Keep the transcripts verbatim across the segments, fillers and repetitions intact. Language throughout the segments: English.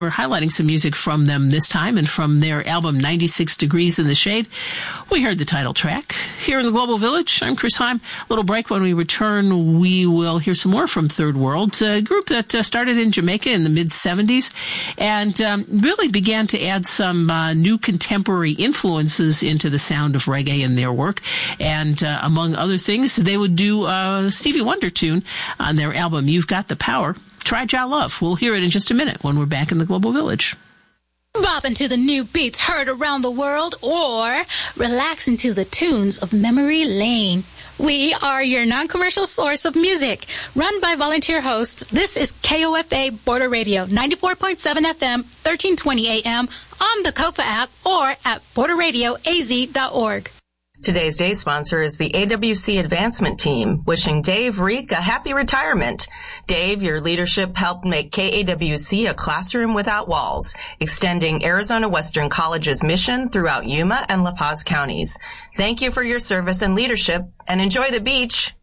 We're highlighting some music from them this time and from their album ninety-six Degrees in the Shade. We heard the title track here in the Global Village. I'm Chris Heim. A little break. When we return, we will hear some more from Third World, a group that uh, started in Jamaica in the mid-seventies and um, really began to add some uh, new contemporary influences into the sound of reggae in their work. And uh, among other things, they would do a Stevie Wonder tune on their album You've Got the Power. Try Jah Love. We'll hear it in just a minute when we're back in the Global Village. Bopping to the new beats heard around the world, or relaxing to the tunes of Memory Lane. We are your non-commercial source of music. Run by volunteer hosts, this is K O F A Border Radio, ninety-four point seven F M, thirteen twenty A M, on the COPA app, or at border radio a z dot org. Today's day sponsor is the A W C Advancement Team, wishing Dave Reek a happy retirement. Dave, your leadership helped make K A W C a classroom without walls, extending Arizona Western College's mission throughout Yuma and La Paz counties. Thank you for your service and leadership, and enjoy the beach.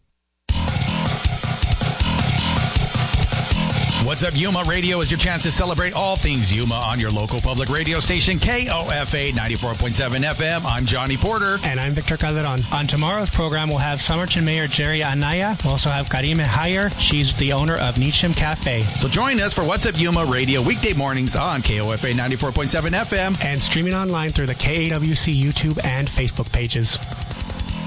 What's Up Yuma Radio is your chance to celebrate all things Yuma on your local public radio station, K O F A ninety-four point seven F M. I'm Johnny Porter. And I'm Victor Calderon. On tomorrow's program, we'll have Somerton Mayor Jerry Anaya. We'll also have Karime Hayer. She's the owner of Nichim Cafe. So join us for What's Up Yuma Radio weekday mornings on K O F A ninety-four point seven F M. And streaming online through the K A W C YouTube and Facebook pages.